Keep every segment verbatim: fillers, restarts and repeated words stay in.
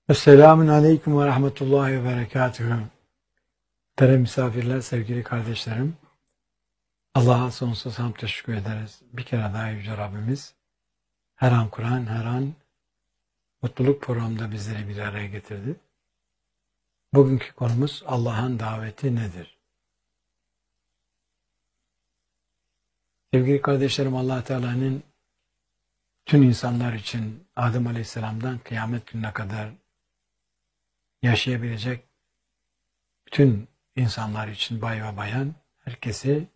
Esselamun Aleyküm ve Rahmetullahi ve Berekatühü. Muhterem misafirler, sevgili kardeşlerim. Allah'a sonsuz hamd teşekkür ederiz. Bir kere daha Yüce Rabbimiz her an Kur'an, her an mutluluk programında bizleri bir araya getirdi. Bugünkü konumuz Allah'ın daveti nedir? Sevgili kardeşlerim, Allah Teala'nın tüm insanlar için Adem Aleyhisselam'dan kıyamet gününe kadar yaşayabilecek bütün insanlar için bay ve bayan herkesi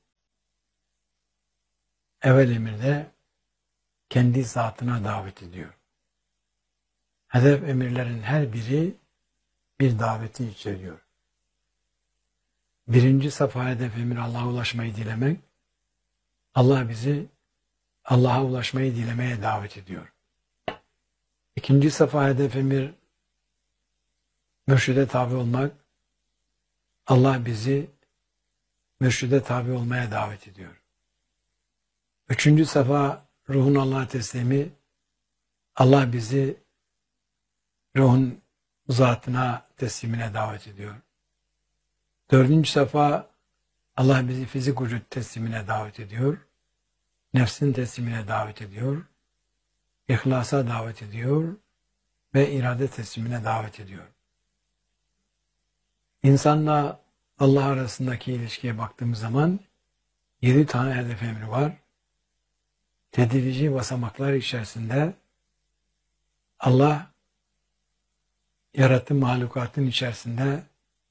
evvel emirde kendi zatına davet ediyor. Hedef emirlerin her biri bir daveti içeriyor. Birinci safa hedef emir Allah'a ulaşmayı dilemek. Allah bizi Allah'a ulaşmayı dilemeye davet ediyor. İkinci safa hedef emir mürşide tabi olmak. Allah bizi mürşide tabi olmaya davet ediyor. Üçüncü safa ruhun Allah'a teslimi. Allah bizi ruhun zatına teslimine davet ediyor. Dördüncü safa Allah bizi fizik vücut teslimine davet ediyor. Nefsin teslimine davet ediyor. İhlasa davet ediyor. Ve irade teslimine davet ediyor. İnsanla Allah arasındaki ilişkiye baktığımız zaman yedi tane hedef emri var. Tedrici basamaklar içerisinde Allah yarattığı mahlukatın içerisinde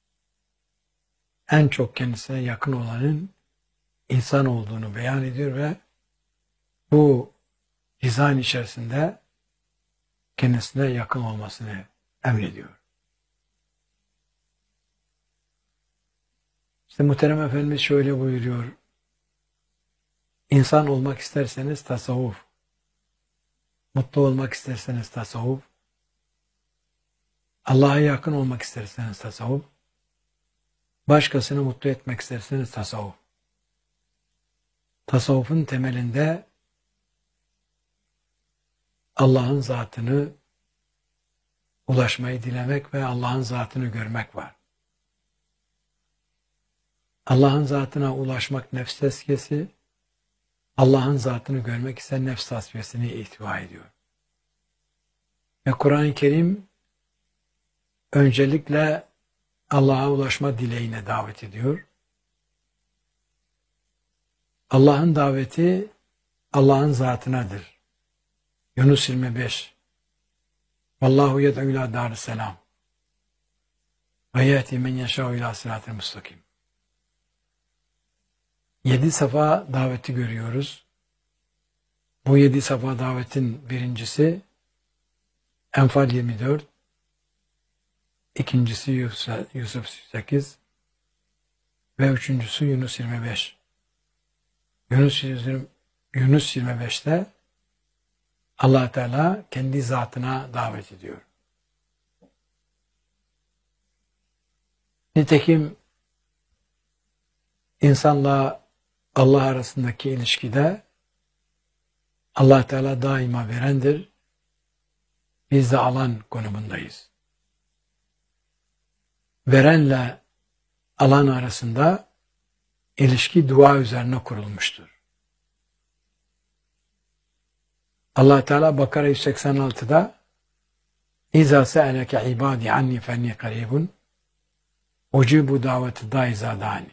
en çok kendisine yakın olanın insan olduğunu beyan ediyor ve bu dizayn içerisinde kendisine yakın olmasını emrediyor. İşte muhterem Efendimiz şöyle buyuruyor. İnsan olmak isterseniz tasavvuf. Mutlu olmak isterseniz tasavvuf. Allah'a yakın olmak isterseniz tasavvuf. Başkasını mutlu etmek isterseniz tasavvuf. Tasavvufun temelinde Allah'ın zatını ulaşmayı dilemek ve Allah'ın zatını görmek var. Allah'ın zatına ulaşmak nefs tezkiyesi, Allah'ın zatını görmek ise nefs tasfiyesini ihtiva ediyor. Ve Kur'an-ı Kerim öncelikle Allah'a ulaşma dileğine davet ediyor. Allah'ın daveti Allah'ın zatınadır. Yunus yirmi beş. Vallahu yed'u ila darisselam. Ve yehdi men yeşâ'u ila sırat-ı müstakim. Yedi safa daveti görüyoruz. Bu yedi safa davetin birincisi Enfal yirmi dört, ikincisi Yusuf sekiz ve üçüncüsü Yunus yirmi beş. Yunus, Yunus yirmi beşte Allah Teala kendi zatına davet ediyor. Nitekim insanla Allah arasındaki ilişkide Allah Teala daima verendir. Biz de alan konumundayız. Verenle alan arasında ilişki dua üzerine kurulmuştur. Allah Teala Bakara yüz seksen altıda İza se'eleke ibadi anni fenni karibun ucibu daveti da iza dani.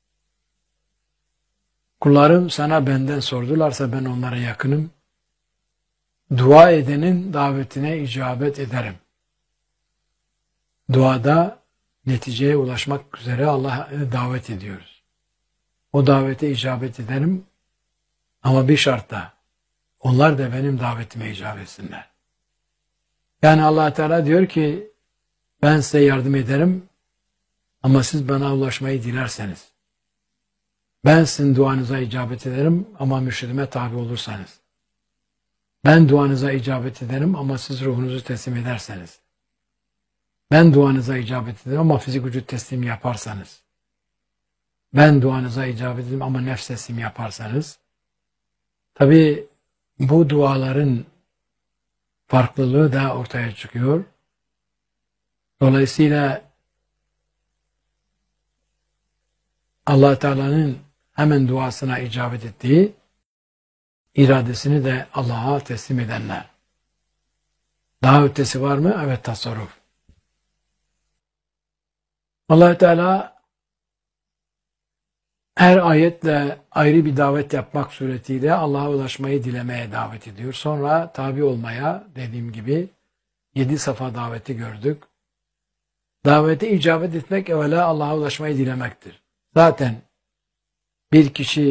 Kullarım sana benden sordularsa ben onlara yakınım. Dua edenin davetine icabet ederim. Duada neticeye ulaşmak üzere Allah'a davet ediyoruz. O davete icabet ederim ama bir şartla onlar da benim davetime icabet etsinler. Yani Allah Teala diyor ki ben size yardım ederim ama siz bana ulaşmayı dilerseniz. Ben sizin duanıza icabet ederim ama mürşidime tabi olursanız. Ben duanıza icabet ederim ama siz ruhunuzu teslim ederseniz. Ben duanıza icabet ederim ama fizik vücut teslim yaparsanız. Ben duanıza icabet ederim ama nefs teslim yaparsanız. Tabi bu duaların farklılığı da ortaya çıkıyor. Dolayısıyla Allah Teala'nın hemen duasına icabet ettiği, iradesini de Allah'a teslim edenler. Daha ötesi var mı? Evet, tasarruf. Allah Teala her ayetle ayrı bir davet yapmak suretiyle Allah'a ulaşmayı dilemeye davet ediyor. Sonra tabi olmaya, dediğim gibi yedi safa daveti gördük. Davete icabet etmek evvela Allah'a ulaşmayı dilemektir. Zaten bir kişi